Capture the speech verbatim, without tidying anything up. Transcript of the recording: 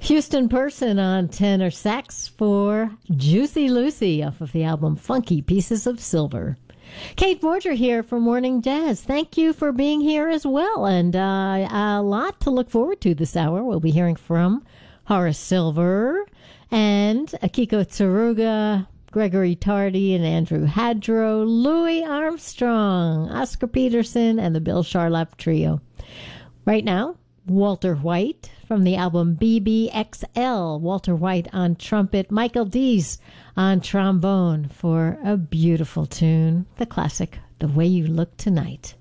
Houston Person on tenor sax for Juicy Lucy off of the album Funky Pieces of Silver. Kate Borger here for Morning Jazz. Thank you for being here as well. And uh, a lot to look forward to this hour. We'll be hearing from Horace Silver and Akiko Tsuruga, Gregory Tardy and Andrew Hadrow, Louis Armstrong, Oscar Peterson, and the Bill Charlap Trio. Right now, Walter White from the album B B X L. Walter White on trumpet, Michael Dees on trombone for a beautiful tune, the classic, The Way You Look Tonight.